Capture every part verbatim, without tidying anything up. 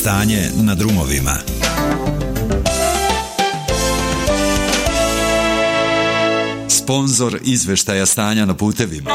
stanje na drumovima. Sponzor izveštaja stanja na putevima.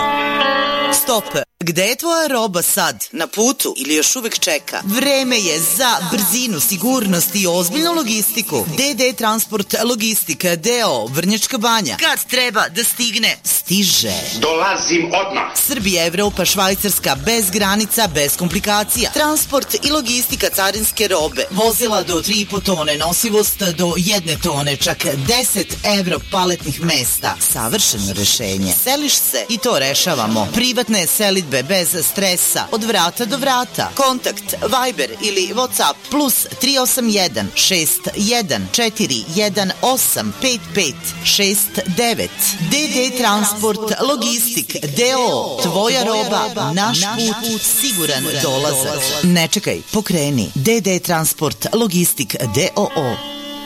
Stop! Gde je tvoja roba sad? Na putu ili još uvek čeka? Vreme je za brzinu, sigurnost i ozbiljnu logistiku. D D Transport Logistika D O Vrnjačka Banja. Kad treba da stigne, stiže. Dolazim odmah. Srbija, Evropa, Švajcarska, bez granica, bez komplikacija. Transport i logistika carinske robe. Vozila do tri i po tone, nosivost do jedne tone, čak deset evro paletnih mesta. Savršeno rešenje. Seliš se i to rešavamo. Privatne selidbe bez stresa, od vrata do vrata. Kontakt, Viber ili WhatsApp plus tri osam jedan šest jedan četiri jedan osam pet pet šest devet. D D Transport Logistik D O. Tvoja roba, naš put, siguran dolazak. Ne čekaj, pokreni. D D Transport Logistik D O O.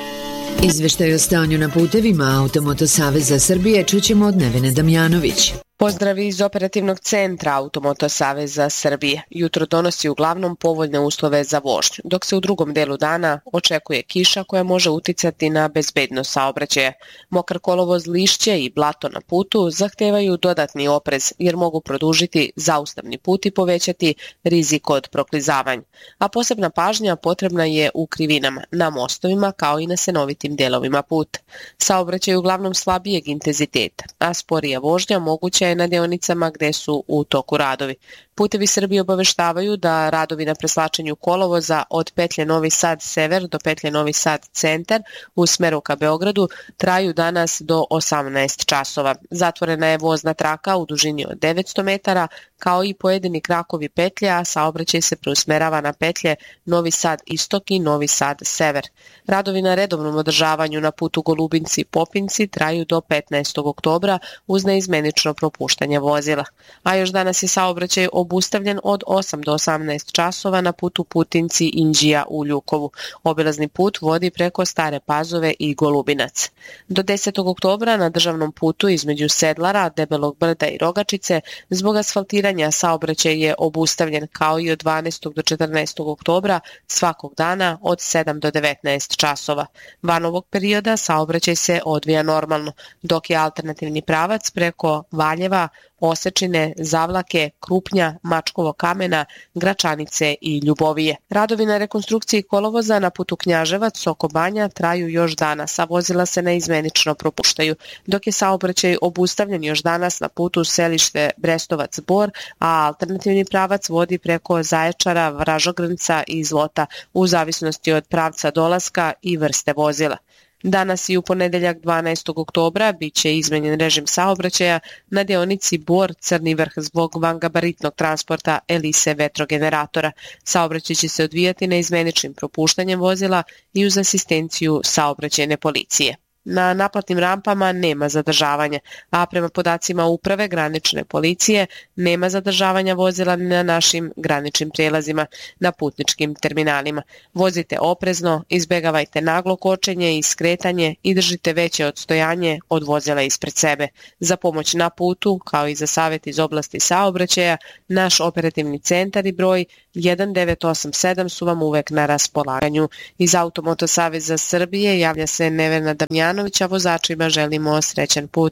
Izveštaj o stanju na putevima Automoto Saveza Srbije čućemo od Nevene Damjanović. Pozdrav iz operativnog centra Automoto Saveza Srbije. Jutro donosi uglavnom povoljne uslove za vožnju, dok se u drugom delu dana očekuje kiša koja može uticati na bezbednost saobraćaja. Mokar kolovoz, lišće i blato na putu zahtevaju dodatni oprez jer mogu produžiti zaustavni put i povećati rizik od proklizavanja. A posebna pažnja potrebna je u krivinama, na mostovima kao i na senovitim delovima puta. Saobraćaj je uglavnom slabijeg intenziteta, a sporija vožnja moguća je na deonicama gde su u toku radovi. Putevi Srbije obaveštavaju da radovi na preslačenju kolovoza od petlje Novi Sad sever do petlje Novi Sad centar u smeru ka Beogradu traju danas do osamnaest časova. Zatvorena je vozna traka u dužini od devetsto metara, kao i pojedini krakovi petlje, a saobraćaj se preusmerava na petlje Novi Sad istok i Novi Sad sever. Radovi na redovnom održavanju na putu Golubinci-Popinci traju do petnaestog oktobra uz neizmenično propuštanje vozila. A još danas je saobraćaj obustavljen od osam do osamnaest časova na putu Putinci-Inđija u Ljukovu. Obilazni put vodi preko Stare Pazove i Golubinac. Do desetog oktobra na državnom putu između Sedlara, Debelog Brda i Rogačice zbog asfaltiranja saobraćaj je obustavljen, kao i od dvanaestog do četrnaestog oktobra svakog dana od sedam do devetnaest časova. Van ovog perioda saobraćaj se odvija normalno, dok je alternativni pravac preko Valjeva, Osečine, Zavlake, Krupnja, Mačkovog Kamena, Gračanice i Ljubovije. Radovi na rekonstrukciji kolovoza na putu Knjaževac, Soko Banja traju još danas, a vozila se neizmenično propuštaju, dok je saobraćaj obustavljen još danas na putu Selište Brestovac Bor, a alternativni pravac vodi preko Zaječara, Vražogrnca i Zlota u zavisnosti od pravca dolaska i vrste vozila. Danas i u ponedeljak dvanaestog oktobra biće izmenjen režim saobraćaja na deonici Bor-Crni Vrh zbog vangabaritnog transporta Elise vetrogeneratora. Saobraćaj će se odvijati neizmeničnim propuštanjem vozila i uz asistenciju saobraćajne policije. Na naplatnim rampama nema zadržavanja, a prema podacima Uprave granične policije nema zadržavanja vozila na našim graničnim prijelazima na putničkim terminalima. Vozite oprezno, izbegavajte naglo kočenje i skretanje i držite veće odstojanje od vozila ispred sebe. Za pomoć na putu, kao i za savjet iz oblasti saobraćaja, naš operativni centar i broj jedan devet osam sedam su vam uvek na raspolaganju. Iz Automoto Saveza Srbije javlja se Nevena Damjanović, a vozačima želimo srećan put.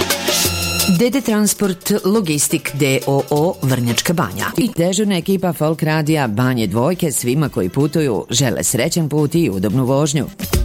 D D Transport Logistik D O O Vrnjačka Banja i dežurna ekipa Folk Radija Banje Dvojke svima koji putuju žele srećan put i udobnu vožnju.